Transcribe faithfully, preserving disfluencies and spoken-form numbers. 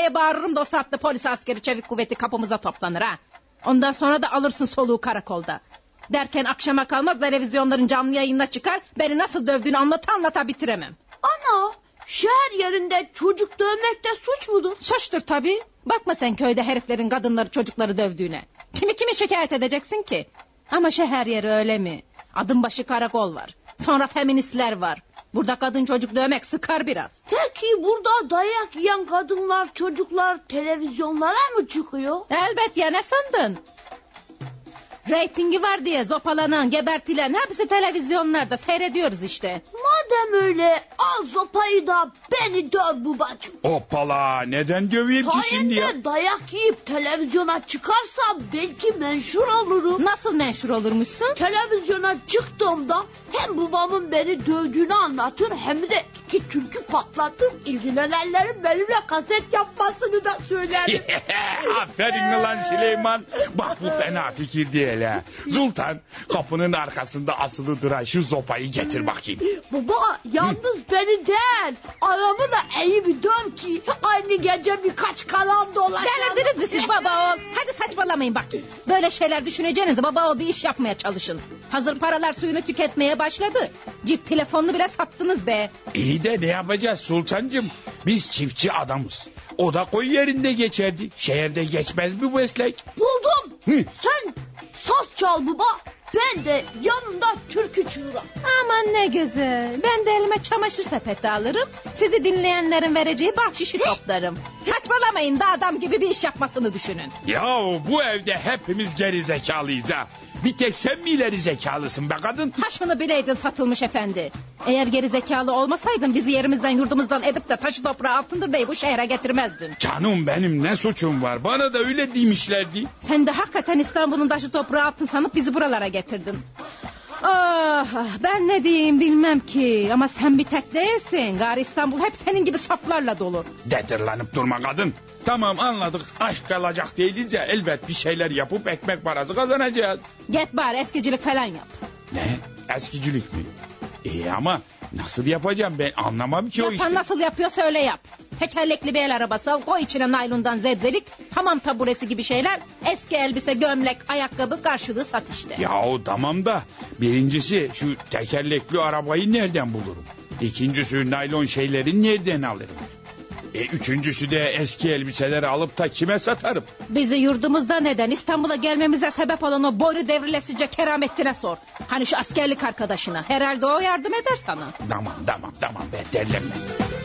diye bağırırım da o saatte polis askeri çevik kuvveti kapımıza toplanır ha. Ondan sonra da alırsın soluğu karakolda. Derken akşama kalmaz televizyonların canlı yayınına çıkar, beni nasıl dövdüğünü anlata anlata bitiremem. Ana, şehir yerinde çocuk dövmek de suç mudur? Suçtur tabii. Bakma sen köyde heriflerin kadınları çocukları dövdüğüne. Kimi kimi şikayet edeceksin ki? Ama şehir yeri öyle mi? Adım başı karakol var. Sonra feministler var. Burada kadın çocuk dövmek sıkar biraz. Peki burada dayak yiyen kadınlar, çocuklar televizyonlara mı çıkıyor? Elbet ya, ne sandın? Reytingi var diye zopalanan, gebertilen hepsi televizyonlarda seyrediyoruz işte. Madem öyle al sopayı da beni döv babacığım. Hoppala, neden döveyim ki şimdi ya? Sayende dayak yiyip televizyona çıkarsam belki menşur olurum. Nasıl menşur olurmuşsun? Televizyona çıktığımda hem babamın beni dövdüğünü anlatır hem de iki türkü patlatır. İlgilenenlerin benimle kaset yapmasını da söylerim. Aferin ulan Süleyman. Bak bu fena fikir değil ha. Sultan, kapının arkasında asılı duran şu sopayı getir bakayım. Baba yalnız beni değil, anamı da iyi bir döv ki aynı gece birkaç kalan dolaşalım. Delirdiniz mi siz baba oğul? Hadi saçmalamayın bakayım. Böyle şeyler düşüneceğiniz baba oğul bir iş yapmaya çalışın. Hazır paralar suyunu tüketmeye başladı. Cip telefonunu bile sattınız be. İyi de ne yapacağız Sultancığım? Biz çiftçi adamız. O da koy yerinde geçerdi. Şehirde geçmez mi bu meslek? Buldum. Hı. Sen saz çal baba, ben de yanında türkü çığırım. Aman ne güzel. Ben de elime çamaşır sepeti alırım. Sizi dinleyenlerin vereceği bahşişi toplarım. Saçmalamayın da adam gibi bir iş yapmasını düşünün. Yahu bu evde hepimiz geri zekalıyız ha. Bir tek sen mi ileri zekalısın be kadın? Ha şunu bileydin satılmış efendi. Eğer geri zekalı olmasaydın bizi yerimizden yurdumuzdan edip de taşı toprağı altındır bey bu şehre getirmezdin. Canım benim ne suçum var? Bana da öyle demişlerdi. Sen de hakikaten İstanbul'un taşı toprağı altın sanıp bizi buralara getirdin. Ah, ben ne diyeyim bilmem ki. Ama sen bir tek değilsin. Gari İstanbul hep senin gibi saflarla dolu. Dedirlanıp durma kadın. Tamam anladık. Aşk kalacak değilince elbet bir şeyler yapıp ekmek parası kazanacağız. Git bari eskicilik falan yap. Ne? Eskicilik mi? İyi ama nasıl yapacağım ben anlamam ki o Yapan işi. nasıl yapıyorsa öyle yap. Tekerlekli bir el arabası al, koy içine naylondan zebzelik, hamam taburesi gibi şeyler, eski elbise, gömlek, ayakkabı karşılığı sat işte. Yahu tamam da birincisi şu tekerlekli arabayı nereden bulurum? İkincisi naylon şeyleri nereden alırım? E, üçüncüsü de eski elbiseleri alıp da kime satarım? Bizi yurdumuzda neden İstanbul'a gelmemize sebep olan o boru devrilesice Keramettin'e sor. Hani şu askerlik arkadaşına, herhalde o yardım eder sana. Tamam tamam tamam be derlenme.